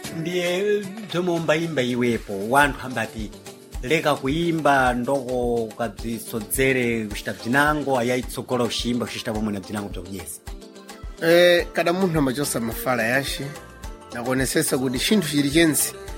ndiye tomombayimba iwepo wanthu ambati leka kuimba ndoko ukabzisodzere kuchita bzinango ayayitsogola ushimba kuchita pomwe na bzinango bzakujesa. Kada munthu amachosa mafala yace nakuonesesa kuti chinthu chili chense